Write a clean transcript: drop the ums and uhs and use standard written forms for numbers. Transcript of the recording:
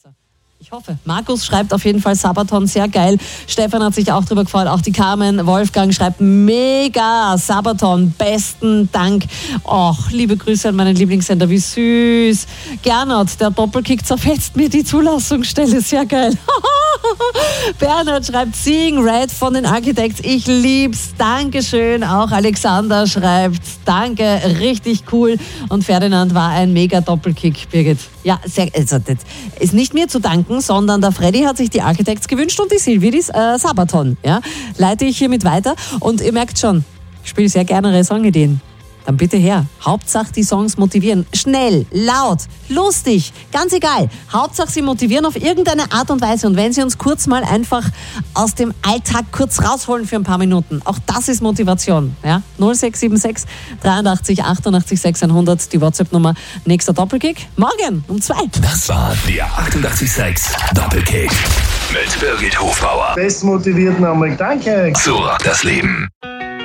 Ich hoffe. Markus schreibt auf jeden Fall Sabaton, sehr geil. Stefan hat sich auch drüber gefreut, auch die Carmen. Wolfgang schreibt mega Sabaton, besten Dank. Och, liebe Grüße an meinen Lieblingssender, wie süß. Gernot, der Doppelkick zerfetzt mir die Zulassungsstelle, sehr geil. Bernhard schreibt Seeing Red von den Architects, ich lieb's, Dankeschön. Auch Alexander schreibt danke, richtig cool. Und Ferdinand war ein mega Doppelkick, Birgit. Ja, also das ist nicht mir zu danken, sondern der Freddy hat sich die Architects gewünscht und die Silvi die Sabaton. Ja? Leite ich hiermit weiter und ihr merkt schon, ich spiele sehr gerne eure Songideen. Dann bitte her. Hauptsache die Songs motivieren. Schnell, laut, lustig, ganz egal. Hauptsache sie motivieren auf irgendeine Art und Weise. Und wenn sie uns kurz mal einfach aus dem Alltag kurz rausholen für ein paar Minuten. Auch das ist Motivation. Ja? 0676 83 88 600, die WhatsApp-Nummer. Nächster Doppelkick morgen um 2. Das war der 88,6 Doppelkick mit Birgit Hofbauer. Bestmotiviert nochmal. Danke. So, das Leben.